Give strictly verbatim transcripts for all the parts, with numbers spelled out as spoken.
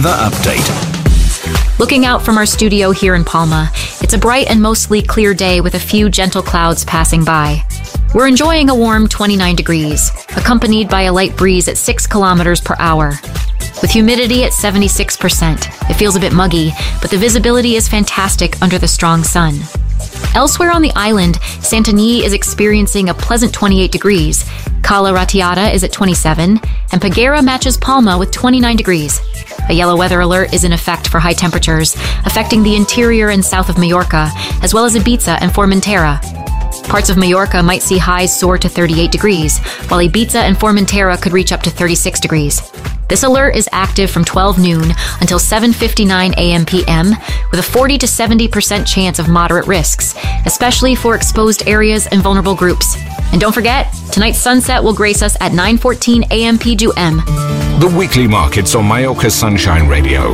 The update. Looking out from our studio here in Palma, it's a bright and mostly clear day with a few gentle clouds passing by. We're enjoying a warm twenty-nine degrees, accompanied by a light breeze at six kilometers per hour. With humidity at seventy-six percent, it feels a bit muggy, but the visibility is fantastic under the strong sun. Elsewhere on the island, Santanyí is experiencing a pleasant twenty-eight degrees, Cala Ratiada is at twenty-seven, and Peguera matches Palma with twenty-nine degrees. A yellow weather alert is in effect for high temperatures, affecting the interior and south of Majorca, as well as Ibiza and Formentera. Parts of Majorca might see highs soar to thirty-eight degrees, while Ibiza and Formentera could reach up to thirty-six degrees. This alert is active from twelve noon until seven fifty-nine a m p m, with a forty to seventy percent chance of moderate risks, especially for exposed areas and vulnerable groups. And don't forget, tonight's sunset will grace us at nine fourteen a m p g m. The weekly markets on Mallorca Sunshine Radio.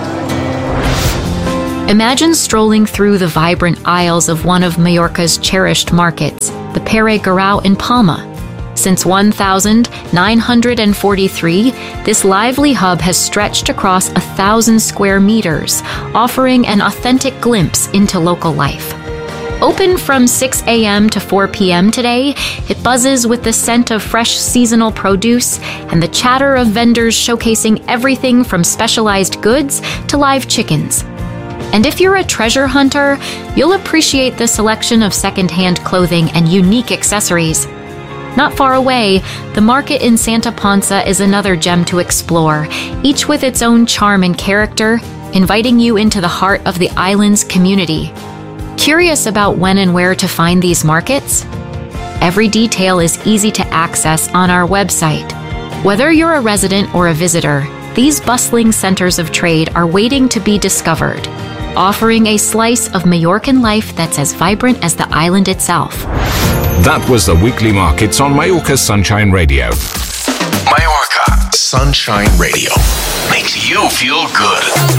Imagine strolling through the vibrant aisles of one of Majorca's cherished markets, the Pere Garau in Palma. Since one thousand nine hundred forty-three, this lively hub has stretched across a thousand square meters, offering an authentic glimpse into local life. Open from six a m to four p m today, it buzzes with the scent of fresh seasonal produce and the chatter of vendors showcasing everything from specialized goods to live chickens. And if you're a treasure hunter, you'll appreciate the selection of secondhand clothing and unique accessories. Not far away, the market in Santa Ponsa is another gem to explore, each with its own charm and character, inviting you into the heart of the island's community. Curious about when and where to find these markets? Every detail is easy to access on our website. Whether you're a resident or a visitor, these bustling centers of trade are waiting to be discovered, offering a slice of Majorcan life that's as vibrant as the island itself. That was the weekly markets on Mallorca Sunshine Radio. Mallorca Sunshine Radio makes you feel good.